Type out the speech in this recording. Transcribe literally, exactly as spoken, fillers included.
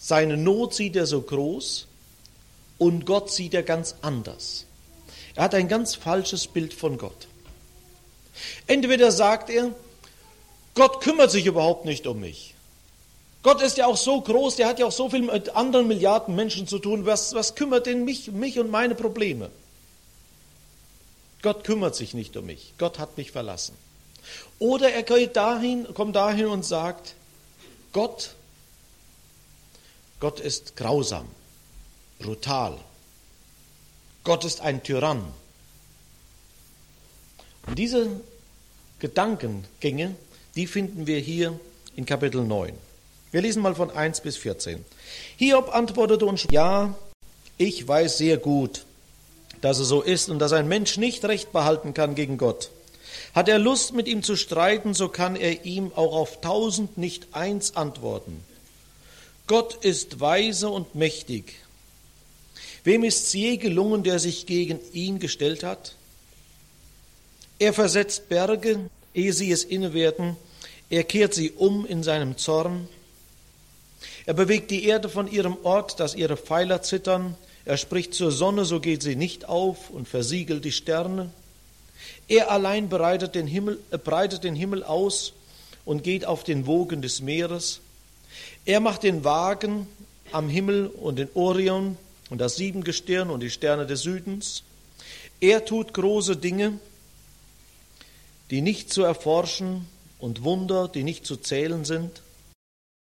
seine Not sieht er so groß und Gott sieht er ganz anders. Er hat ein ganz falsches Bild von Gott. Entweder sagt er, Gott kümmert sich überhaupt nicht um mich. Gott ist ja auch so groß, der hat ja auch so viel mit anderen Milliarden Menschen zu tun. Was, was kümmert denn mich, mich und meine Probleme? Gott kümmert sich nicht um mich. Gott hat mich verlassen. Oder er geht dahin, kommt dahin und sagt, Gott, Gott ist grausam, brutal. Gott ist ein Tyrann. Und diese Gedankengänge, die finden wir hier in Kapitel neun. Wir lesen mal von eins bis vierzehn. Hiob antwortete und sprach, ja, ich weiß sehr gut, dass es so ist und dass ein Mensch nicht Recht behalten kann gegen Gott. Hat er Lust, mit ihm zu streiten, so kann er ihm auch auf tausend nicht eins antworten. Gott ist weise und mächtig. Wem ist's je gelungen, der sich gegen ihn gestellt hat? Er versetzt Berge, ehe sie es inne werden. Er kehrt sie um in seinem Zorn. Er bewegt die Erde von ihrem Ort, dass ihre Pfeiler zittern. Er spricht zur Sonne, so geht sie nicht auf und versiegelt die Sterne. Er allein bereitet den Himmel, äh, breitet den Himmel aus und geht auf den Wogen des Meeres. Er macht den Wagen am Himmel und den Orion und das Siebengestirn und die Sterne des Südens. Er tut große Dinge, die nicht zu erforschen und Wunder, die nicht zu zählen sind.